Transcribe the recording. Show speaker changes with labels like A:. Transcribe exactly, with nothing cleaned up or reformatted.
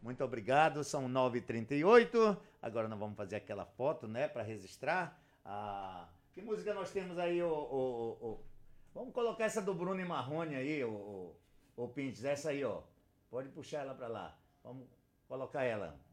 A: Muito obrigado, são nove e trinta e oito. Agora nós vamos fazer aquela foto, né, para registrar. Ah, que música nós temos aí, o, o, o- Vamos colocar essa do Bruno e Marrone aí, o, o, o Pintes, essa aí, ó. Pode puxar ela para lá. Vamos colocar ela.